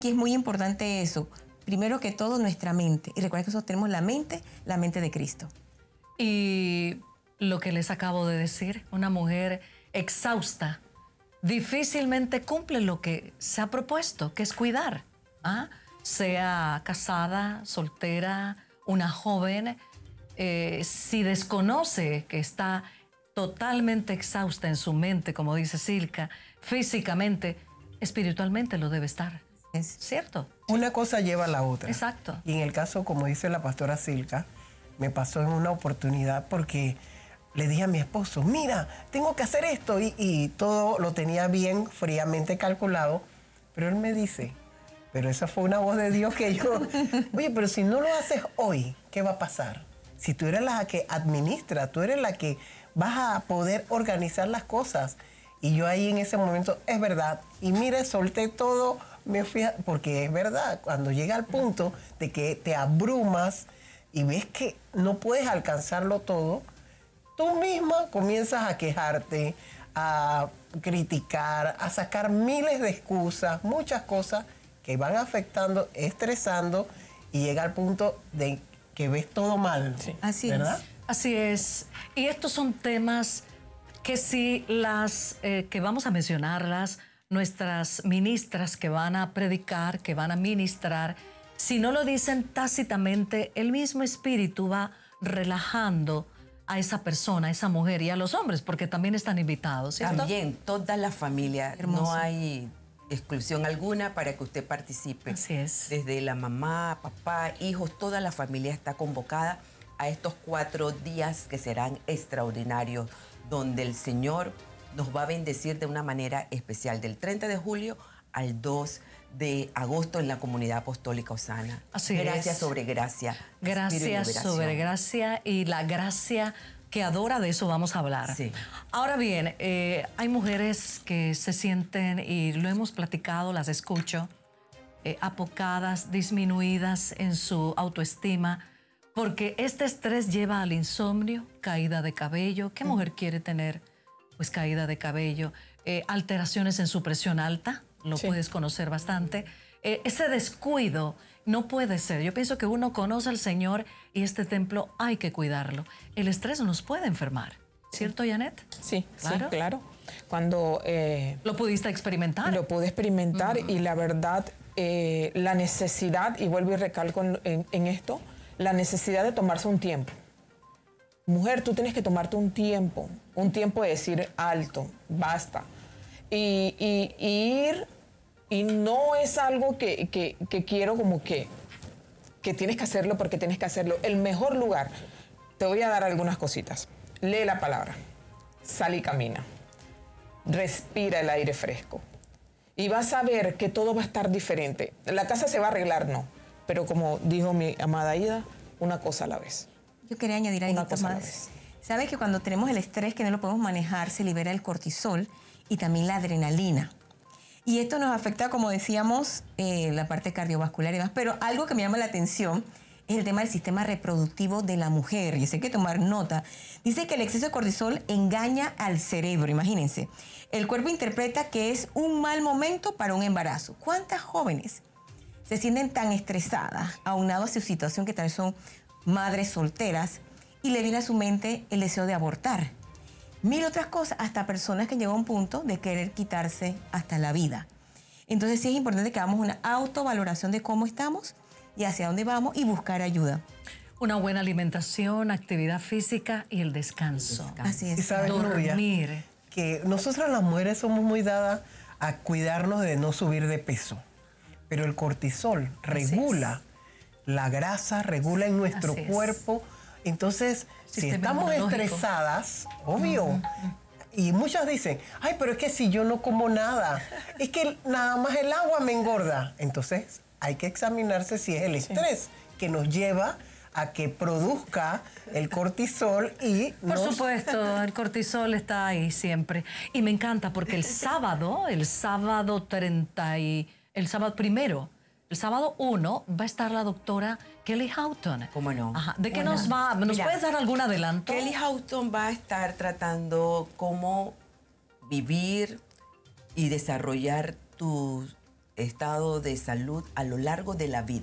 que es muy importante eso. Primero que todo, nuestra mente. Y recuerden que nosotros tenemos la mente de Cristo. Y lo que les acabo de decir, una mujer exhausta difícilmente cumple lo que se ha propuesto, que es cuidar. ¿Ah? Sea casada, soltera, una joven, si desconoce que está totalmente exhausta en su mente, como dice Silka, físicamente, espiritualmente lo debe estar. ¿Es cierto? Una cosa lleva a la otra. Exacto. Y en el caso, como dice la pastora Silka, me pasó en una oportunidad porque le dije a mi esposo, mira, tengo que hacer esto. Y todo lo tenía bien fríamente calculado. Pero él me dice, pero esa fue una voz de Dios que yo... Oye, pero si no lo haces hoy, ¿qué va a pasar? Si tú eres la que administra, tú eres la que vas a poder organizar las cosas. Y yo ahí en ese momento, es verdad. Y mire, solté todo, me fui porque es verdad, cuando llega al punto de que te abrumas y ves que no puedes alcanzarlo todo, tú misma comienzas a quejarte, a criticar, a sacar miles de excusas, muchas cosas que van afectando, estresando, y llega al punto de que ves todo mal. Sí. Así ¿verdad? es. Así es. Y estos son temas que si que vamos a mencionarlas, nuestras ministras que van a predicar, que van a ministrar, si no lo dicen tácitamente, el mismo espíritu va relajando a esa persona, a esa mujer y a los hombres, porque también están invitados, ¿cierto? También, toda la familia. Hermoso. No hay exclusión alguna para que usted participe. Así es. Desde la mamá, papá, hijos, toda la familia está convocada a estos 4 días que serán extraordinarios, donde el Señor nos va a bendecir de una manera especial, del 30 de julio al 2 de agosto en la Comunidad Apostólica Osana. Así gracia es. sobre gracia. Gracia sobre gracia, y la gracia que adora, de eso vamos a hablar. Sí. Ahora bien, hay mujeres que se sienten, y lo hemos platicado, las escucho, apocadas, disminuidas en su autoestima, porque este estrés lleva al insomnio, caída de cabello. ¿Qué mujer quiere tener? Pues caída de cabello, alteraciones en su presión alta, lo puedes conocer bastante. Ese descuido no puede ser. Yo pienso que uno conoce al Señor y este templo hay que cuidarlo. El estrés nos puede enfermar, ¿cierto, Janet? Sí, Claro. sí, claro. Cuando ¿Lo pudiste experimentar? lo pude experimentar, y la verdad, la necesidad, y vuelvo y recalco en esto, la necesidad de tomarse un tiempo. Mujer, tú tienes que tomarte un tiempo de decir alto, basta. Y ir, y no es algo que quiero como que tienes que hacerlo porque tienes que hacerlo. El mejor lugar, te voy a dar algunas cositas. Lee la palabra, sal y camina, respira el aire fresco. Y vas a ver que todo va a estar diferente. La casa se va a arreglar, no. Pero como dijo mi amada Ida, una cosa a la vez. Yo quería añadir algo cosa a la más. vez. Sabes que cuando tenemos el estrés que no lo podemos manejar, se libera el cortisol y también la adrenalina. Y esto nos afecta, como decíamos, la parte cardiovascular y demás. Pero algo que me llama la atención es el tema del sistema reproductivo de la mujer. Y eso hay que tomar nota. Dice que el exceso de cortisol engaña al cerebro, imagínense. El cuerpo interpreta que es un mal momento para un embarazo. ¿Cuántas jóvenes se sienten tan estresadas, aunado a su situación, que tal vez son madres solteras, y le viene a su mente el deseo de abortar? Mil otras cosas, hasta personas que llegan a un punto de querer quitarse hasta la vida. Entonces sí es importante que hagamos una autovaloración de cómo estamos y hacia dónde vamos, y buscar ayuda. Una buena alimentación, actividad física y el descanso. Así es. Y sabes, Nubia, Dormir. que nosotras las mujeres somos muy dadas a cuidarnos de no subir de peso. Pero el cortisol regula la grasa, regula en nuestro Así es. cuerpo. Entonces, si Sistema estamos inmunológico. estresadas, obvio. Y muchas dicen, ay, pero es que si yo no como nada, es que nada más el agua me engorda. Entonces, hay que examinarse si es el estrés que nos lleva a que produzca el cortisol y Por supuesto, el cortisol está ahí siempre. Y me encanta porque el sábado 30 y el sábado primero, el sábado 1 va a estar la doctora Kelly Houghton. ¿Cómo no? Ajá. ¿De qué nos va? ¿Nos Mira, puedes dar algún adelanto? Kelly Houghton va a estar tratando cómo vivir y desarrollar tus estado de salud a lo largo de la vida.